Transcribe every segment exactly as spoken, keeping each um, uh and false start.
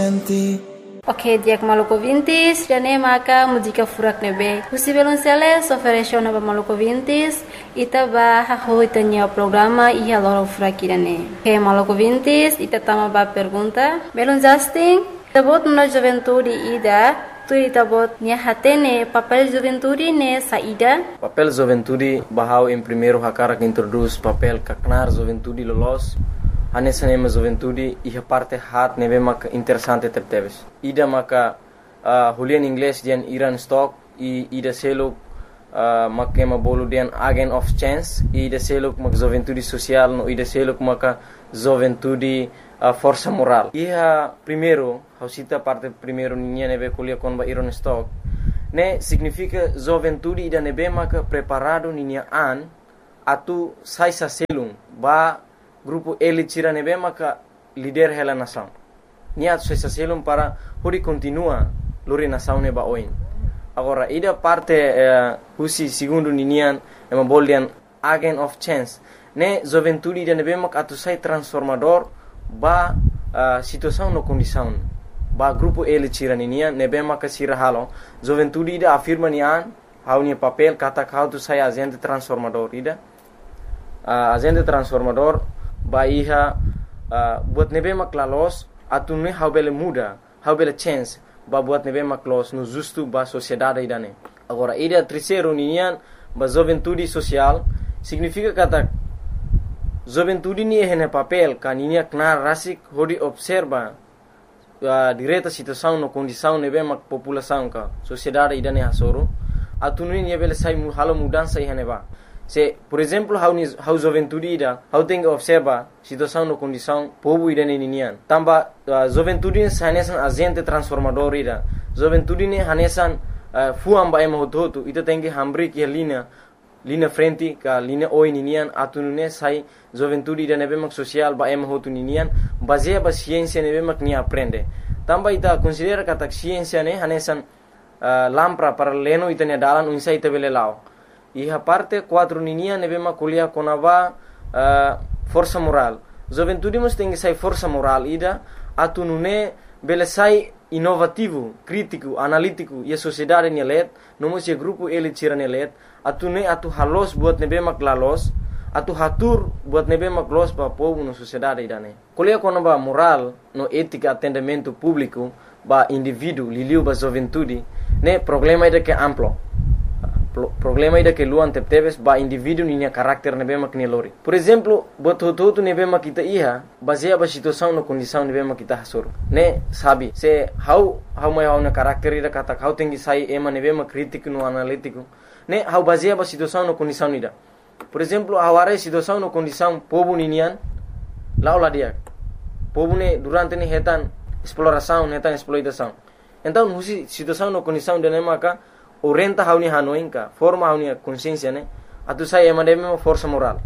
senti. Ok, dia Maluku Vintis, dan maka música furak nebe. Usi belum sele, soferesho naba Maluku Vintis, ita ba haho itanya programa iya loro furak irane. Ok, Maluku Vintis, ita tama ba pergunta. Belum Justin, tabot na juventude ida, tu ita bot nia hatene papel juventude ne saída. Papel juventude bahau em primeiro hakara que introduz papel kaknar juventude lolos. Anessa nema juventude iha parte hat nebe mak interessante terteves. Ida maka uh, hulian English dian Iran stock i ida seluk uh, mak kema bolu dian agent of chance ida seluk mak juventude social no ida seluk maka juventude uh, força moral. Iha primeiro hausita parte primeiro ninya nebe kulia kon ba Iran stock ne significa juventude ida nebe maka preparado ninya an atu saisa selung ba grupo elite tira nebe maka líder hela nação. Niat suesa selum para hori continua lori nação neba oin. Agora ida parte uh, husi segundo ninian ema boldian agent of chance. Ne juventude ida nebe maka atu sai transformador ba uh, situação no condição. Ba grupo elite tira ninian nebe maka sira halo. Juventude ida afirma nian hau ni papel kata kau tu sai agente transformador ida. Uh, agente transformador ba iha uh, buat nebe mak lalos atune how bele muda how bele chance ba buat nebe mak los no justo ba sociedade idane. Agora ida terceiro ninian ba juventude social significa kata juventude ni ehne papel kaninia knar rasik hodi observa uh, direta situação no condição nebe mak população ka sociedade idane hasoro atune ni bele sai mu halo mudança ihane ba. Se, por exemplo, how ni how juventude ida, how tem que observa situação no condição povo ida ninian. Tamba uh, juventude hanesan agente transformador ida. Juventude ne hanesan uh, fuam ba ema hototo ita tem que hambri que linha linha frente ka linha oi ninian atunune sai juventude ida nebe mak social ba ema hotu ninian baseia ba ciência nebe mak ni aprende. Tamba ita considera kata ciência ne hanesan uh, lampra para leno ita ne dalan unsa ita bele lao. Iha parte quatro ninia nebe ma kuliah konava uh, força moral. Juventude mus tem que sai força moral ida atunune bele sai inovativo, crítico, analítico e a sociedade ni let, nomus e grupo ele tira ni let, atune atu halos buat nebe mak lalos, atu hatur buat nebe mak los pa povo no sociedade idane. Kuliah konava moral no ética atendimento público ba indivíduo liliu ba juventude, ne problema ida que amplo. Problema ida que luan tepteves ba indivíduo ninya karakter nebe mak ni lori. Por exemplo, bot hotu nebe mak kita iha baseia ba situação no condição nebe mak kita hasur. Ne sabi se how how mai how na karakter ida kata how tengi sai ema nebe mak crítico no analítico. Ne how baseia ba situação no condição ida. Por exemplo, aware situação no condição povo ninian laula dia. Povo ne durante ne hetan exploração, hetan exploitação. Então, husi situação no condição de maka orienta hauni hanoinka forma hauni consciência ne atu sai ema deme força moral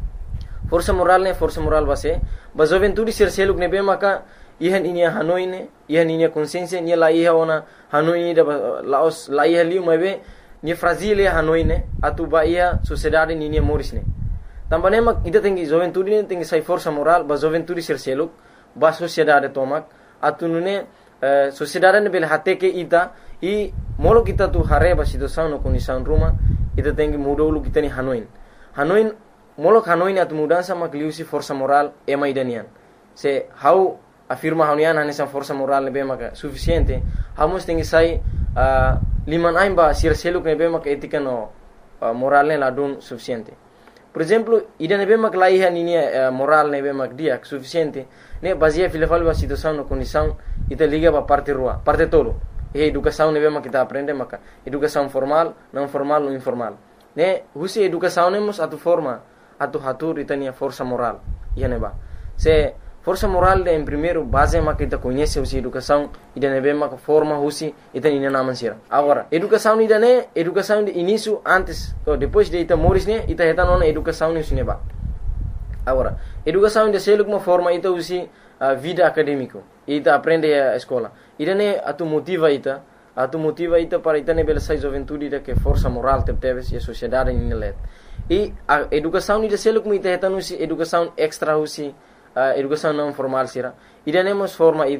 força moral ne força moral base ba juventude ser seluk ne be maka ihan inia hanoine ihan inia consciência ni la iha ona hanoi da laos la iha liu mebe ni fragile hanoine atu ba ia sociedade ni ni moris ne tambane mak ida tengi juventude ne tengi sai força moral ba juventude ser seluk ba sociedade tomak atu nune uh, sociedade ne bele hate ke ita i molo kita tu hareba situação no condição ruma ita tem que mudar o kita ni hanoin hanoin molo hanoin atu mudança mak liusi força moral ema idanian se how afirma haunian hanesa força moral ne be mak suficiente hamos tem que sai uh, liman aimba sir seluk ne be mak etika no uh, moral ne ladun suficiente. Por exemplo, ida ne be mak laiha ni uh, moral ne be mak dia suficiente ne baseia filafal ba situação no condição ita liga ba parte rua parte tolo. E educação nebe mak kita aprende maka educação formal, não formal, não informal. Ne husi educação nemos atu forma, atu hatur itania força moral. Ia neba. Se força moral de em primeiro base mak kita conhece husi educação, ida nebe mak forma husi itania naman sira. Agora, educação ida ne, educação de início antes ou depois de ita moris ne, ita heta nona educação ne neba. Agora, educação de seluk uma forma ita husi uh, vida acadêmico. Ita aprende a escola. Ida ne atu motiva ita, atu motiva ita para ita ne bela sai juventude ida que força moral tepteves e a sociedade ni let. E a educação ida seluk mu ita heta nusi educação extra husi uh, educação não formal sira. Ida ne mos forma ita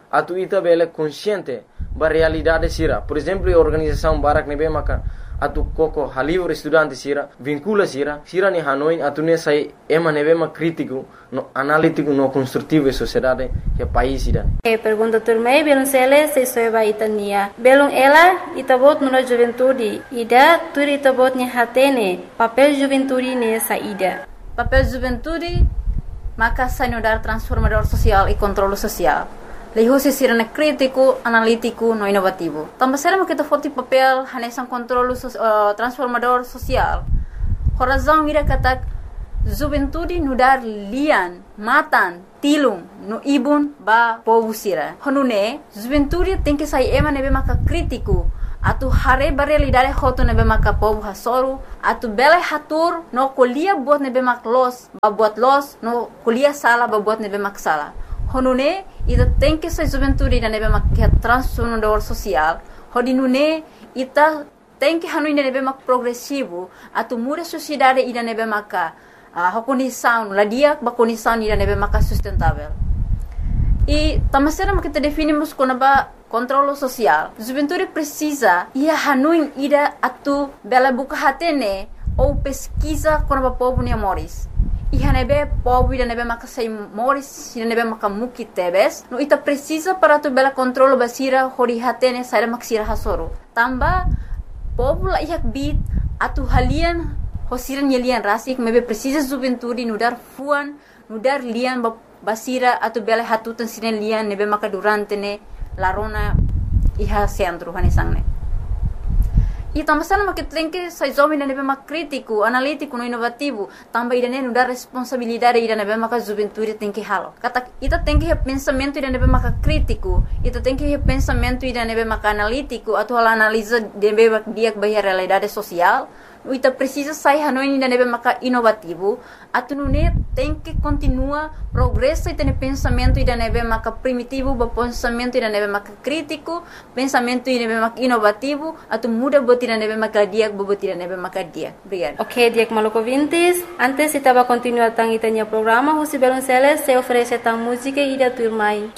atu ita bele consciente ba realidade sira. Por exemplo, a organização Barak Nebe maka atu koko halivre estudante sira vincula sira sira ni Hanoi atu ne sai ema nebe ma crítico no analítico no construtivo e sociedade que país ida. E pergunta turmei belum sele se soeba itania belum ela itabot nuna juventude ida turi itabot ni hatene papel juventude ne saída. Papel juventude maka sanudar transformador social e controle social. Leho se sirene crítico, analítico, no inovativo. Também será que tu foto papel hanesan controle uh, transformador social. Horazão mira kata juventude nudar lian, matan, tilung, no ibun ba povo sira. Honune juventude tem que sair ema nebe maka crítico. Atu hare ba realidade hoto nebe maka povo hasoru. Atu bele hatur no kolia buat nebe mak los, ba buat los no kolia sala ba buat nebe mak sala. Honune ita tem que ser juventude ida nebe mak transformador social. Hodinune ita tem que hanu ida nebe mak progressivo. Atu muda sociedade ida nebe maka uh, condição ladia ba condição ida nebe maka sustentável. E tamasera mak kita definimos como ba controle social. Juventude precisa ia hanu ida atu bela buka hatene ou pesquisa como ba povo ni amores. Iha nebe povo ida nebe maka sei moris ida nebe maka muki tebes no ita precisa para tu bela controlo basira hori hatene saira maksira hasoro tamba povo la ihak bit atu halian hosiran yelian rasik mebe precisa juventude nudar fuan nudar lian basira atu bela hatutan sinen lian nebe maka durante ne larona iha centro hanesangne. E também sama que tem que sai jovem nebe mak crítico, analítico, no inovativo, também ida ne dar responsabilidade ida nebe mak juventude tem que halo. Kata ita tem que pensamento ida nebe mak crítico, ita tem que pensamento ida nebe mak analítico, atau hal analisa nebe mak dia bahia realidade social. Ita precisa sair hanoi ida nebe mak inovativo, atu nune tem que continua progresso ita ne pensamento ida nebe mak primitivo, ba pensamento ida nebe mak crítico, pensamento ida nebe mak inovativo, atu muda tidak nebe maka diak bobo tidak nebe maka diak. Obrigada. Ok, diak maluco vintes. Antes estava continuar tang itanya programa, Husi Belonceles se oferece tang música e da turmai.